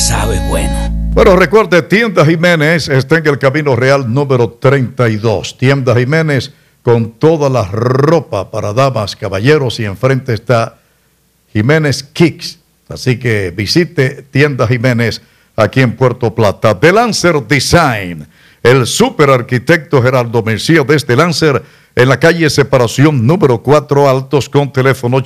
sabe bueno. Bueno, recuerde, Tienda Jiménez está en el Camino Real número 32. Tienda Jiménez con toda la ropa para damas, caballeros, y enfrente está Jiménez Kicks. Así que visite Tienda Jiménez aquí en Puerto Plata. The Lancer Design, el super arquitecto Gerardo Mencía desde Lancer, en la calle Separación número 4 Altos, con teléfono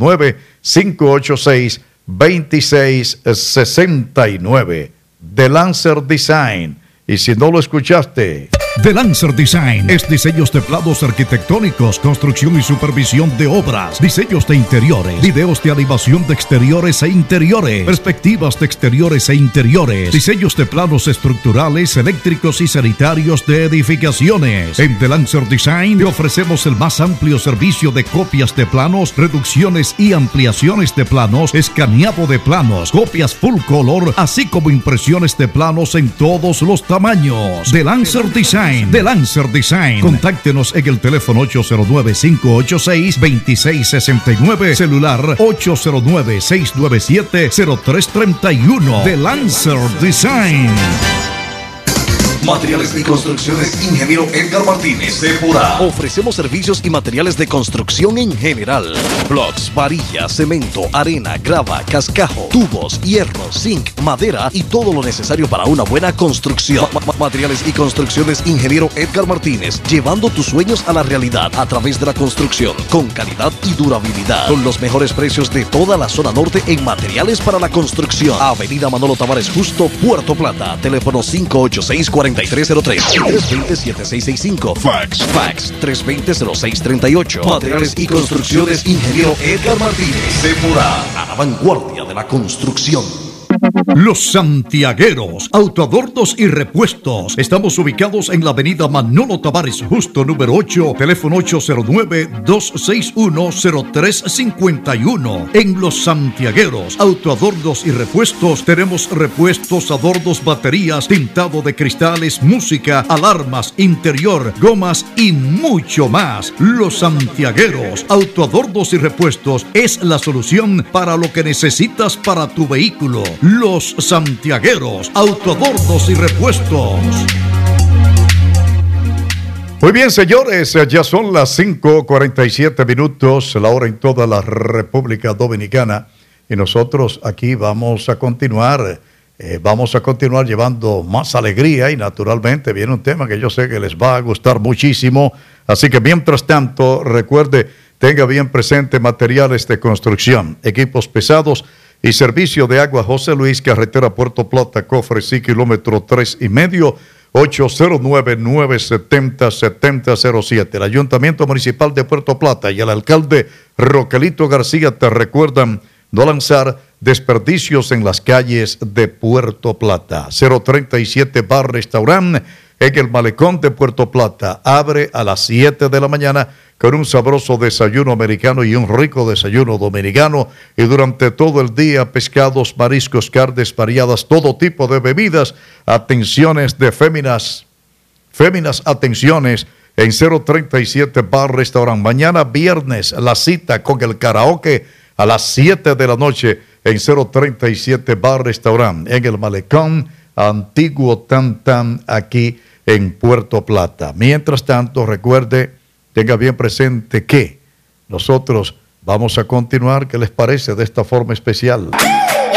809-586-2669. The Lancer Design. Y si no lo escuchaste, The Lancer Design es diseños de planos arquitectónicos, construcción y supervisión de obras, diseños de interiores, videos de animación de exteriores e interiores, perspectivas de exteriores e interiores, diseños de planos estructurales, eléctricos y sanitarios de edificaciones. En The Lancer Design te ofrecemos el más amplio servicio de copias de planos, reducciones y ampliaciones de planos, escaneado de planos, copias full color, así como impresiones de planos en todos los tamaños. The Lancer Design. The Lancer Design. Contáctenos en el teléfono 809-586-2669, celular 809-697-0331. The Lancer Design. Materiales y construcciones, ingeniero Edgar Martínez de Pura. Ofrecemos servicios y materiales de construcción en general: blocks, varillas, cemento, arena, grava, cascajo, tubos, hierro, zinc, madera y todo lo necesario para una buena construcción. Materiales y construcciones, ingeniero Edgar Martínez, llevando tus sueños a la realidad a través de la construcción, con calidad y durabilidad, con los mejores precios de toda la zona norte en materiales para la construcción. Avenida Manolo Tavares Justo, Puerto Plata. Teléfono 586-4303 320-7665. Fax 320-0638. Materiales y construcciones, ingeniero Edgar Martínez de Pura, a la vanguardia de la construcción. Los Santiagueros, autoadornos y repuestos. Estamos ubicados en la avenida Manolo Tavares Justo, número 8, teléfono 809-261-0351. En Los Santiagueros, autoadornos y repuestos, tenemos repuestos, adornos, baterías, tintado de cristales, música, alarmas, interior, gomas y mucho más. Los Santiagueros, autoadornos y repuestos es la solución para lo que necesitas para tu vehículo. Los Santiagueros, autoadornos y repuestos. Muy bien, señores, ya son las 5:47 minutos, la hora en toda la República Dominicana, y nosotros aquí vamos a continuar llevando más alegría, y naturalmente viene un tema que yo sé que les va a gustar muchísimo. Así que mientras tanto, recuerde, tenga bien presente materiales de construcción, equipos pesados y servicio de agua. José Luis, carretera Puerto Plata, Cofre, sí, kilómetro 3,5, 809-970-7007. El Ayuntamiento Municipal de Puerto Plata y el alcalde Roquelito García te recuerdan no lanzar desperdicios en las calles de Puerto Plata. 037 Bar Restaurant en el Malecón de Puerto Plata. Abre a las 7 de la mañana con un sabroso desayuno americano y un rico desayuno dominicano. Y durante todo el día, pescados, mariscos, carnes variadas, todo tipo de bebidas. Atenciones de féminas atenciones en 037 Bar Restaurant. Mañana viernes, la cita con el karaoke a las 7 de la noche en 037 Bar Restaurant en el Malecón Antiguo Tantan, aquí en Puerto Plata. Mientras tanto, recuerde, tenga bien presente que nosotros vamos a continuar, ¿qué les parece?, de esta forma especial.